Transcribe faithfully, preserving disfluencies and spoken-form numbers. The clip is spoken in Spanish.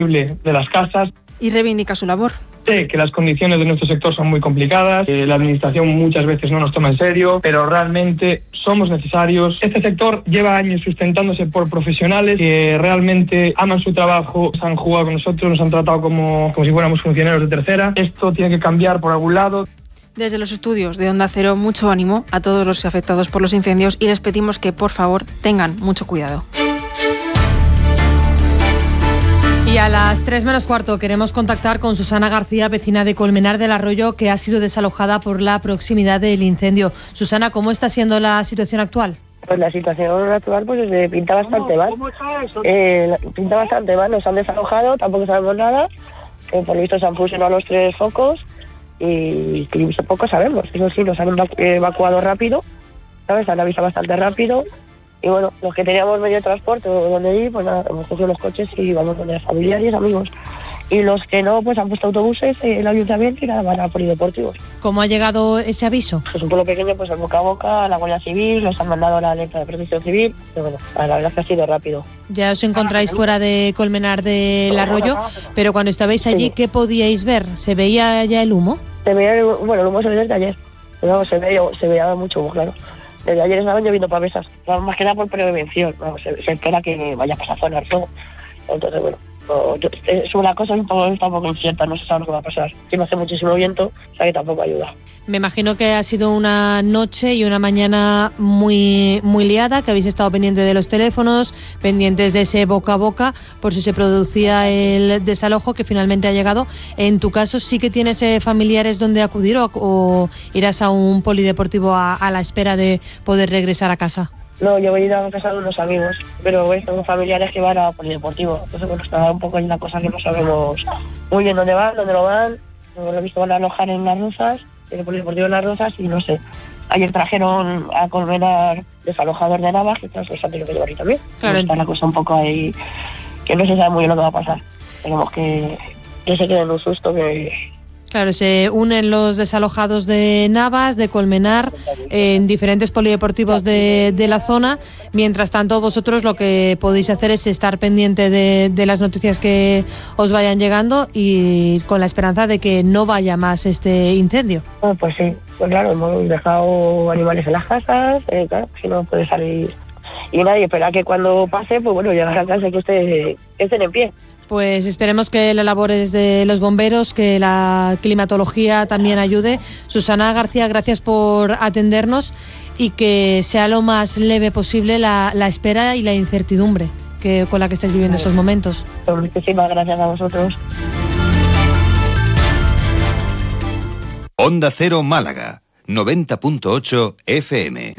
de las casas. Y reivindica su labor. Sé que las condiciones de nuestro sector son muy complicadas, eh, la administración muchas veces no nos toma en serio, pero realmente somos necesarios. Este sector lleva años sustentándose por profesionales que realmente aman su trabajo, se han jugado con nosotros, nos han tratado como, como si fuéramos funcionarios de tercera. Esto tiene que cambiar por algún lado. Desde los estudios de Onda Cero, mucho ánimo a todos los afectados por los incendios y les pedimos que, por favor, tengan mucho cuidado. Y a las tres menos cuarto queremos contactar con Susana García, vecina de Colmenar del Arroyo, que ha sido desalojada por la proximidad del incendio. Susana, ¿cómo está siendo la situación actual? Pues la situación actual pues eh, pinta bastante mal. Eh, pinta bastante mal, nos han desalojado, tampoco sabemos nada. Eh, por lo visto se han fusionado los tres focos y, y poco sabemos. Eso sí, nos han evacuado rápido, ¿sabes? Han avisado bastante rápido. Y bueno, los que teníamos medio de transporte o donde ir, pues nada, hemos cogido los coches y vamos donde familiares, amigos. Y los que no, pues han puesto autobuses en el ayuntamiento y nada, van a polideportivos. ¿Cómo ha llegado ese aviso? Es un pueblo pequeño, pues el boca a boca, la Guardia Civil, nos han mandado la alerta de protección civil. Pero bueno, la verdad es que ha sido rápido. Ya os encontráis fuera de Colmenar del Arroyo, pero cuando estabais allí, ¿qué podíais ver? ¿Se veía ya el humo? Se veía, el, bueno, el humo se veía desde ayer. Pero se veía, se veía mucho humo, claro. Desde ayer estaban lloviendo pavesas, más que nada por prevención, no, se, se espera que vaya a pasar zona el fuego. Entonces, bueno, no, yo, es una cosa un poco, está un poco incierta, no se sabe lo que va a pasar. Si no hace muchísimo viento, o sea que tampoco ayuda. Me imagino que ha sido una noche y una mañana muy, muy liada, que habéis estado pendientes de los teléfonos, pendientes de ese boca a boca, por si se producía el desalojo que finalmente ha llegado. En tu caso, ¿sí que tienes eh, familiares donde acudir o, o irás a un polideportivo a, a la espera de poder regresar a casa? No, yo voy a ir a casa de unos amigos, pero bueno, tengo familiares que van a polideportivo. Entonces, bueno, está un poco en la cosa que no sabemos muy bien dónde van, dónde no van. Lo he visto, van a alojar en Las Rozas, en el polideportivo de Las Rozas, y no sé. Ayer trajeron a Colmenar desalojador de Navas, que claro, se han tenido que llevar ahí también. Claro. Está la cosa un poco ahí, que no se sabe muy bien lo que va a pasar. Tenemos que, que se queden un susto que... Claro, se unen los desalojados de Navas, de Colmenar, en diferentes polideportivos de, de la zona. Mientras tanto, vosotros lo que podéis hacer es estar pendiente de, de las noticias que os vayan llegando y con la esperanza de que no vaya más este incendio. Oh, pues sí, pues claro, hemos dejado animales en las casas, eh, claro, si no puede salir. Y nadie espera que cuando pase, pues bueno, llegar a casa y que, esté, que estén en pie. Pues esperemos que la labor es de los bomberos, que la climatología también ayude. Susana García, gracias por atendernos y que sea lo más leve posible la, la espera y la incertidumbre que, con la que estáis viviendo estos momentos. Muchísimas gracias a vosotros. Onda Cero Málaga, noventa punto ocho F M.